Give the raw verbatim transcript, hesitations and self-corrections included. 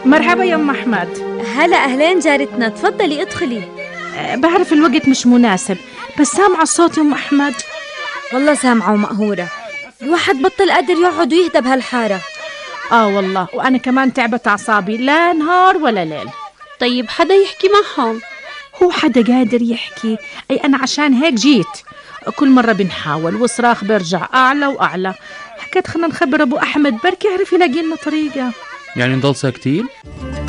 مرحبا يا أم أحمد. هلا أهلين جارتنا، تفضلي ادخلي. أه بعرف الوقت مش مناسب، بس سامعة الصوت يا أم أحمد؟ والله سامعة ومقهورة، الواحد بطل قادر يقعد ويهدى بهالحارة. آه والله، وأنا كمان تعبت أعصابي، لا نهار ولا ليل. طيب حدا يحكي معهم؟ هو حدا قادر يحكي؟ أي أنا عشان هيك جيت. كل مرة بنحاول وصراخ بيرجع أعلى وأعلى. حكيت خلنا نخبر أبو أحمد بركي يعرف يلاقي لنا طريقة. يعني نضل ساكتين؟